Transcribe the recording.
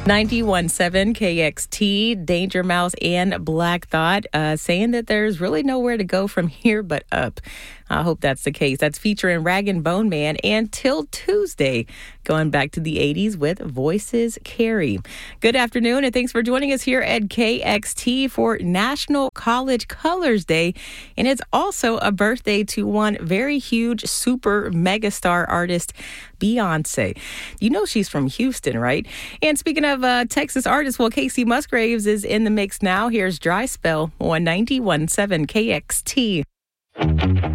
91.7 KXT, Danger Mouse and Black Thought, saying that there's really nowhere to go from here but up. I hope that's the case. That's featuring Rag and Bone Man and Till Tuesday, going back to the 80s with Voices Carry. Good afternoon, and thanks for joining us here at KXT for National College Colors Day. And it's also a birthday to one very huge super megastar artist, Beyonce. You know she's from Houston, right? And speaking of Texas artists, well, Casey Musgraves is in the mix now. Here's Dry Spell on 91.7 KXT.